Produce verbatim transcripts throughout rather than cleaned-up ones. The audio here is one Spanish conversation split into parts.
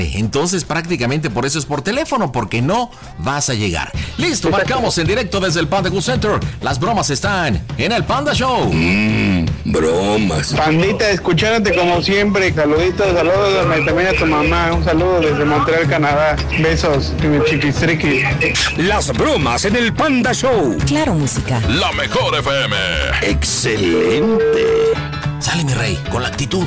Entonces prácticamente por eso es por teléfono, porque no vas a llegar. Listo, marcamos en directo desde el Panda Cool Center. Las bromas están en el Panda Show. Mmm, bromas. Pandita, escuchándote como siempre. Saluditos, saludos también a tu mamá. Un saludo desde Montreal, Canadá. Besos, mi chiquistriqui. Las bromas en el Panda Show. Claro, música. La mejor F M. Excelente. Sale, mi rey, con la actitud.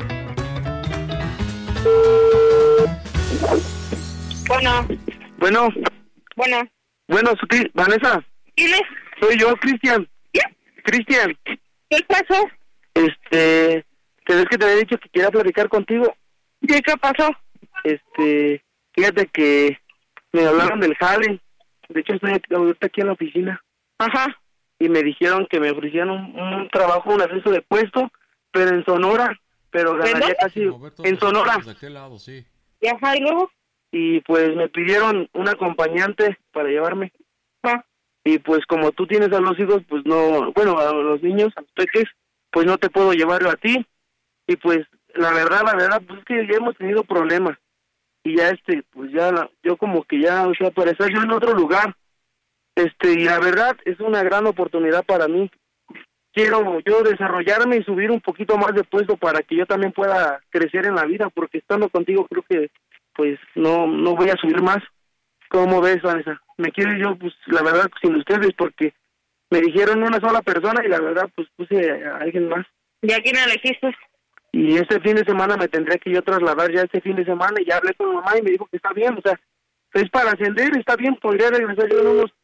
Bueno. Bueno. Bueno. Bueno, Suti, Vanessa. ¿Quién es? Soy yo, Cristian. ¿Quién? Cristian. ¿Qué pasó? Este, ¿te ves que te había dicho que quería platicar contigo? ¿Qué, qué pasó? Este, fíjate que me hablaron del jale. De hecho, estoy ahorita aquí en la oficina. Ajá. Y me dijeron que me ofrecían un, un trabajo, un ascenso de puesto, pero en Sonora. Pero ganaría casi en Sonora. ¿De qué lado, sí? ¿Y ajá, y luego? Y pues me pidieron un acompañante para llevarme. Ah. Y pues como tú tienes a los hijos, pues no, bueno, a los niños, a los peques, pues no te puedo llevarlo a ti. Y pues la verdad, la verdad, pues es que ya hemos tenido problemas. Y ya este, pues ya, la, yo como que ya, o sea, para estar yo en otro lugar. Este, y la verdad es una gran oportunidad para mí. Quiero yo desarrollarme y subir un poquito más de puesto para que yo también pueda crecer en la vida, porque estando contigo creo que pues no no voy a subir más. ¿Cómo ves, Vanessa? Me quiero ir yo, pues la verdad, sin ustedes, porque me dijeron una sola persona y la verdad, pues puse a alguien más. ¿Y a quién elegiste? Y este fin de semana me tendré que yo trasladar ya este fin de semana y ya hablé con mamá y me dijo que está bien, o sea, es para ascender, está bien, podría regresar yo en unos